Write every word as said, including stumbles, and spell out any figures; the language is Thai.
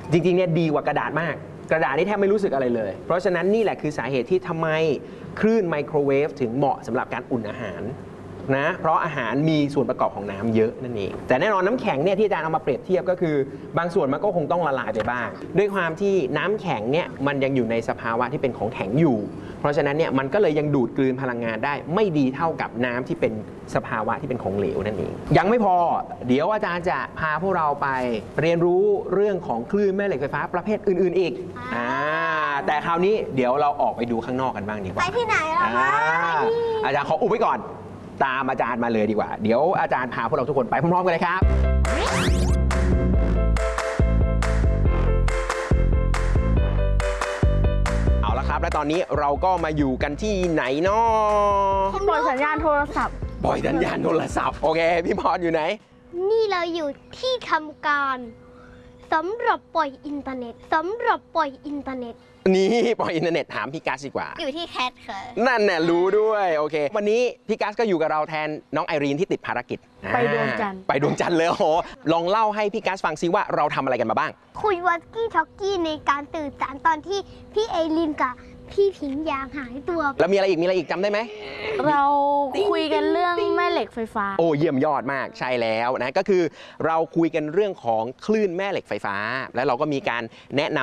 จริงๆเนี่ยดีกว่ากระดาษมากกระดาษนี่แทบไม่รู้สึกอะไรเลยเพราะฉะนั้นนี่แหละคือสาเหตุที่ทำไมคลื่นไมโครเวฟถึงเหมาะสำหรับการอุ่นอาหารนะเพราะอาหารมีส่วนประกอบของน้ำเยอะนั่นเองแต่แน่นอนน้ำแข็งเนี่ยที่อาจารย์เอามาเปรียบเทียบก็คือบางส่วนมันก็คงต้องละลายไปบ้างด้วยความที่น้ำแข็งเนี่ยมันยังอยู่ในสภาวะที่เป็นของแข็งอยู่เพราะฉะนั้นเนี่ยมันก็เลยยังดูดกลืนพลังงานได้ไม่ดีเท่ากับน้ำที่เป็นสภาวะที่เป็นของเหลวนั่นเองยังไม่พอเดี๋ยวอาจารย์จะพาพวกเราไปเรียนรู้เรื่องของคลื่นแม่เหล็กไฟฟ้าประเภทอื่นๆอีกอ่าแต่คราวนี้เดี๋ยวเราออกไปดูข้างนอกกันบ้างดีกว่าไปที่ไหนล่ะคะอาจารย์ขออุบไว้ก่อนตามอาจารย์มาเลยดีกว่าเดี๋ยวอาจารย์พาพวกเราทุกคนไปพร้อมๆกันเลยครับเอาละครับและตอนนี้เราก็มาอยู่กันที่ไหนเนาะปล่อยสัญญาณโทรศัพท์ปล่อยสัญญาณโทรศัพท์โอเคพี่พรอยู่ไหนนี่เราอยู่ที่ทำการสำหรับปล่อยอินเทอร์เน็ตสำหรับปล่อยอินเทอร์เน็ตนี่ปล่อยอินเทอร์เน็ตถามพี่กัสดีกว่าอยู่ที่แคทค่ะนั่นแน่รู้ด้วยโอเควันนี้พี่กัสก็อยู่กับเราแทนน้องไอรีนที่ติดภารกิจไปดวงจันทร์ไปดวงจันทร์เลยโอ้โหลองเล่าให้พี่กัสฟังซิว่าเราทำอะไรกันมาบ้างคุยวอลกี้ท็อกกี้ในการตื่นสารตอนที่พี่ไอรีนกับพี่ผิงยางหายตัวแล้วมีอะไรอีกมีอะไรอีกจำได้ไหมเราคุยกันเรื่องแม่เหล็กไฟฟ้าโอ้เยี่ยมยอดมากใช่แล้วนะก็คือเราคุยกันเรื่องของคลื่นแม่เหล็กไฟฟ้าแล้วเราก็มีการแนะน